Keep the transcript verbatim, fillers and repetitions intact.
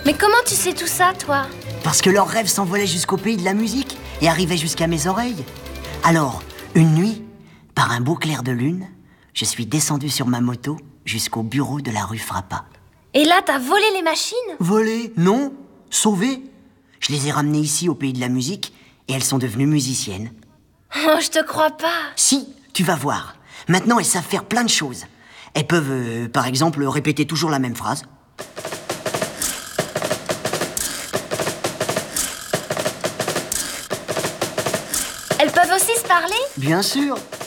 Mais comment tu sais tout ça, toi? Parce que leurs rêves s'envolaient jusqu'au pays de la musique et arrivaient jusqu'à mes oreilles. Alors, une nuit, par un beau clair de lune, je suis descendu sur ma moto jusqu'au bureau de la rue Frappa. Et là, t'as volé les machines? Volé? Non. Sauvé. Je les ai ramenées ici au pays de la musique et elles sont devenues musiciennes. Oh, je te crois pas. Si, tu vas voir. Maintenant, elles savent faire plein de choses. Elles peuvent, euh, par exemple, répéter toujours la même phrase. Elles peuvent aussi se parler? Bien sûr.